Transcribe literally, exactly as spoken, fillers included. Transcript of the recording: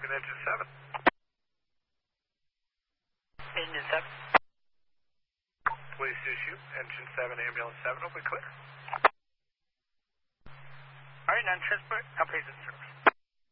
talking to engine seven. Engine seven. Police issue, engine seven, ambulance seven, will be clear. All right, non-transport, operations service.